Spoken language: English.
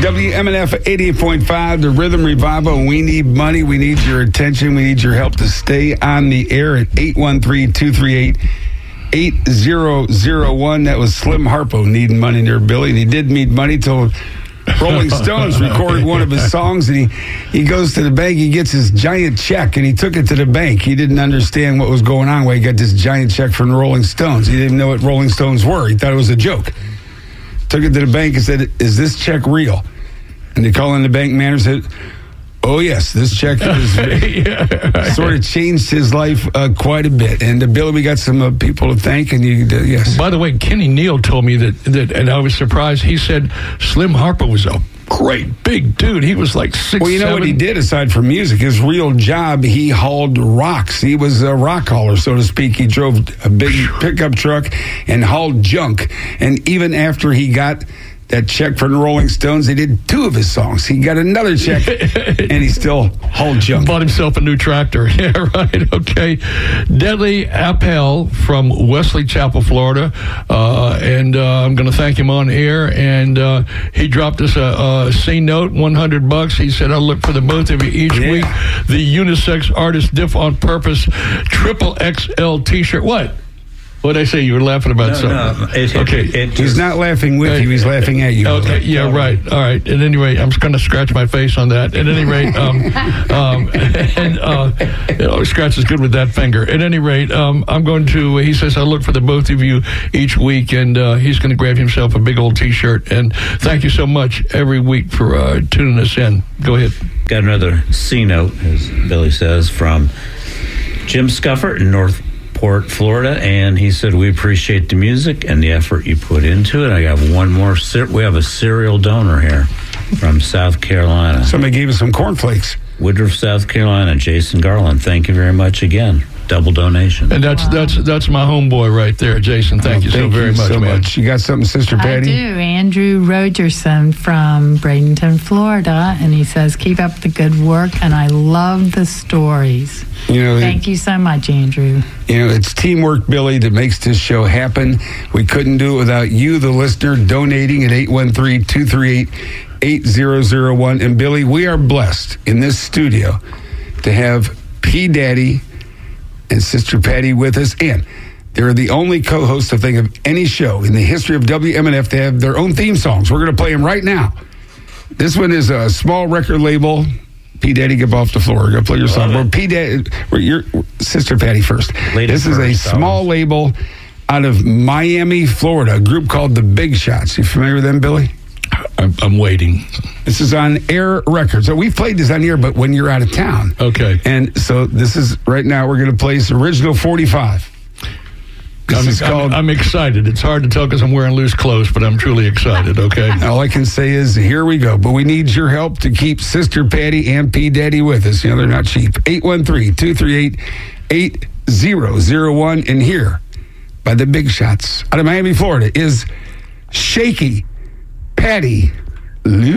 WMNF 88.5, the Rhythm Revival. We need money. We need your attention. We need your help to stay on the air at 813-238-8001. That was Slim Harpo needing money there, Billy. And he did need money till Rolling Stones recorded one of his songs, and he goes to the bank. He gets his giant check, and he took it to the bank. He didn't understand what was going on when he got this giant check from the Rolling Stones. He didn't know what Rolling Stones were. He thought it was a joke. Took it to the bank and said, "Is this check real?" And they call in the bank manager and said, "Oh, yes, this check is sort of changed his life quite a bit." And Billy, we got some people to thank. And yes. By the way, Kenny Neal told me that, and I was surprised. He said Slim Harpo was a great big dude. He was like 6'7". Well, you know what he did aside from music? His real job, he hauled rocks. He was a rock hauler, so to speak. He drove a big pickup truck and hauled junk. And even after he got that check from the Rolling Stones, they did 2 of his songs. He got another check, and he still hauled junk. Bought himself a new tractor. Yeah, right. Okay. Deadly Appel from Wesley Chapel, Florida. And I'm going to thank him on air. And he dropped us a C note, $100. He said, "I'll look for the both of you each week. The unisex artist Diff on Purpose triple XL t-shirt." What? What did I say? You were laughing about something. No, he's not laughing with you. He's laughing at you. Okay, yeah, right. All right. At any rate, I'm just going to scratch my face on that. At any rate, scratch is good with that finger. At any rate, I'm going to, he says, "I'll look for the both of you each week," and he's going to grab himself a big old T-shirt. And thank you so much every week for tuning us in. Go ahead. Got another C note, as Billy says, from Jim Scuffert in Northport, Florida, and he said, "We appreciate the music and the effort you put into it." I got one more. We have a serial donor here from South Carolina. Somebody gave us some cornflakes. Woodruff, South Carolina, Jason Garland. Thank you very much again. Double donation. And that's my homeboy right there, Jason. Thank you so very much. You got something, Sister Patty? I do. Andrew Rogerson from Bradenton, Florida, and he says, "Keep up the good work, and I love the stories." Thank you so much, Andrew. It's teamwork, Billy, that makes this show happen. We couldn't do it without you, the listener, donating at 813-238-8001. And Billy, we are blessed in this studio to have P. Daddy and Sister Patty with us. And they're the only co-hosts, I think, of any show in the history of WMNF to have their own theme songs. We're going to play them right now. This one is a small record label. P. Daddy, get off the floor. Go play your song. Well, P. Daddy, your Sister Patty first. This is a small label out of Miami, Florida, a group called the Big Shots. You familiar with them, Billy? I'm waiting. This is on Air Records. So we've played this on air, but when you're out of town. Okay. And so this is, right now, we're going to play this original 45. I'm excited. It's hard to tell because I'm wearing loose clothes, but I'm truly excited, okay? All I can say is, here we go. But we need your help to keep Sister Patty and P. Daddy with us. They're not cheap. 813-238-8001. And here, by the Big Shots, out of Miami, Florida, is Shaky Patty Lou.